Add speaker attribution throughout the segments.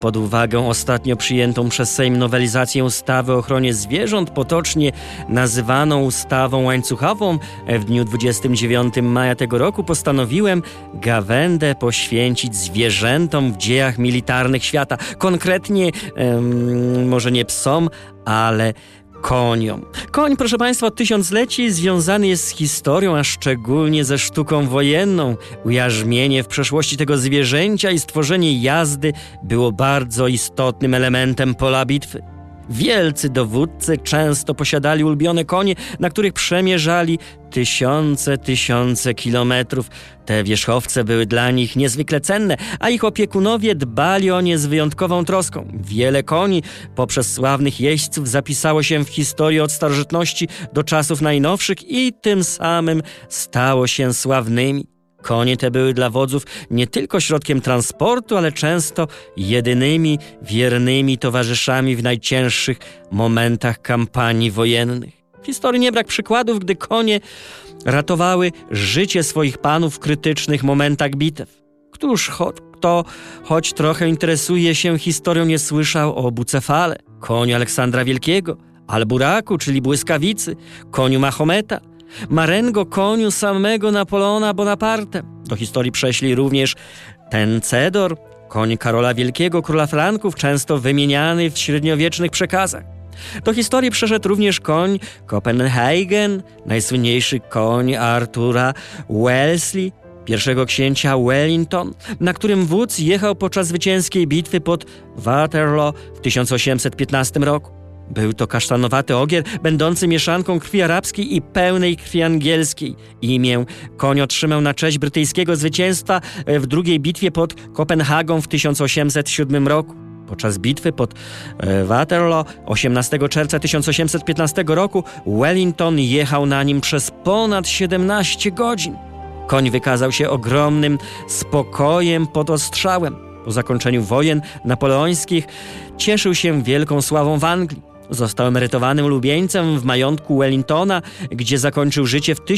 Speaker 1: Pod uwagę ostatnio przyjętą przez Sejm nowelizację ustawy o ochronie zwierząt, potocznie nazywaną ustawą łańcuchową, w dniu 29 maja tego roku postanowiłem gawędę poświęcić zwierzętom w dziejach militarnych świata. Konkretnie, może nie psom, ale koniom. Koń, proszę Państwa, od tysiącleci związany jest z historią, a szczególnie ze sztuką wojenną. Ujarzmienie w przeszłości tego zwierzęcia i stworzenie jazdy było bardzo istotnym elementem pola bitwy. Wielcy dowódcy często posiadali ulubione konie, na których przemierzali tysiące kilometrów. Te wierzchowce były dla nich niezwykle cenne, a ich opiekunowie dbali o nie z wyjątkową troską. Wiele koni poprzez sławnych jeźdźców zapisało się w historii od starożytności do czasów najnowszych i tym samym stało się sławnymi. Konie te były dla wodzów nie tylko środkiem transportu, ale często jedynymi wiernymi towarzyszami w najcięższych momentach kampanii wojennych. W historii nie brak przykładów, gdy konie ratowały życie swoich panów w krytycznych momentach bitew. Kto choć trochę interesuje się historią, nie słyszał o Bucefale, koniu Aleksandra Wielkiego, Alburaku, czyli błyskawicy, koniu Mahometa, Marengo, koniu samego Napoleona Bonaparte. Do historii prześli również Tencedor, koń Karola Wielkiego, króla Franków, często wymieniany w średniowiecznych przekazach. Do historii przeszedł również koń Copenhagen, najsłynniejszy koń Artura Wellesley, pierwszego księcia Wellington, na którym wódz jechał podczas zwycięskiej bitwy pod Waterloo w 1815 roku. Był to kasztanowaty ogier, będący mieszanką krwi arabskiej i pełnej krwi angielskiej. Imię koń otrzymał na cześć brytyjskiego zwycięstwa w drugiej bitwie pod Kopenhagą w 1807 roku. Podczas bitwy pod Waterloo 18 czerwca 1815 roku Wellington jechał na nim przez ponad 17 godzin. Koń wykazał się ogromnym spokojem pod ostrzałem. Po zakończeniu wojen napoleońskich cieszył się wielką sławą w Anglii. Został emerytowanym ulubieńcem w majątku Wellingtona, gdzie zakończył życie w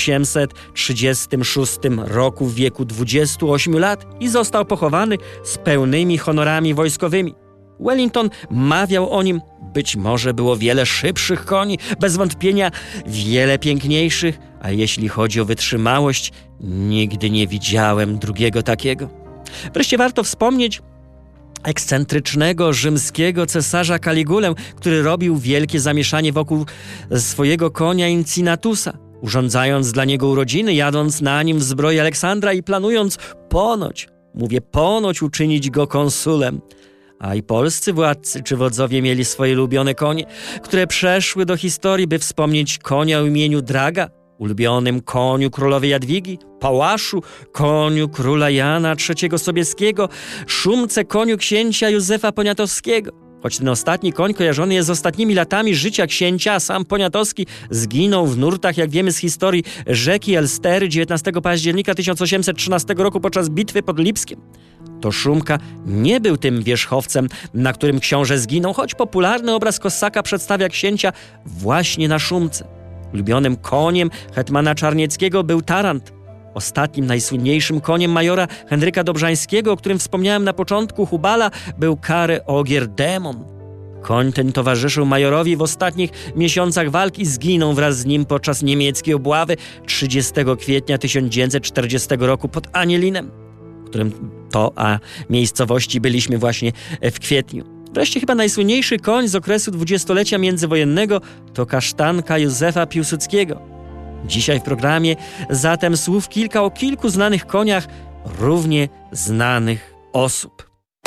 Speaker 1: 1836 roku w wieku 28 lat i został pochowany z pełnymi honorami wojskowymi. Wellington mawiał o nim: być może było wiele szybszych koni, bez wątpienia wiele piękniejszych, a jeśli chodzi o wytrzymałość, nigdy nie widziałem drugiego takiego. Wreszcie warto wspomnieć ekscentrycznego rzymskiego cesarza Kaligulę, który robił wielkie zamieszanie wokół swojego konia Cincinatusa, urządzając dla niego urodziny, jadąc na nim w zbroi Aleksandra i planując ponoć uczynić go konsulem. A i polscy władcy czy wodzowie mieli swoje ulubione konie, które przeszły do historii, by wspomnieć konia o imieniu Draga, ulubionym koniu królowej Jadwigi, Pałaszu, koniu króla Jana III Sobieskiego, Szumce, koniu księcia Józefa Poniatowskiego. Choć ten ostatni koń kojarzony jest z ostatnimi latami życia księcia, a sam Poniatowski zginął w nurtach, jak wiemy z historii, rzeki Elstery 19 października 1813 roku podczas bitwy pod Lipskiem. To Szumka nie był tym wierzchowcem, na którym książę zginął, choć popularny obraz Kossaka przedstawia księcia właśnie na Szumce. Ulubionym koniem hetmana Czarnieckiego był Tarant. Ostatnim, najsłynniejszym koniem majora Henryka Dobrzańskiego, o którym wspomniałem na początku, Hubala, był kary ogier Demon. Koń ten towarzyszył majorowi w ostatnich miesiącach walki i zginął wraz z nim podczas niemieckiej obławy 30 kwietnia 1940 roku pod Anielinem, w którym miejscowości byliśmy właśnie w kwietniu. Wreszcie chyba najsłynniejszy koń z okresu dwudziestolecia międzywojennego to kasztanka Józefa Piłsudskiego. Dzisiaj w programie zatem słów kilka o kilku znanych koniach równie znanych osób.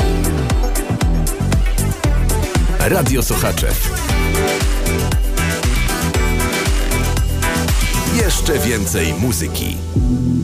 Speaker 2: Radio Sochaczew. Jeszcze więcej muzyki.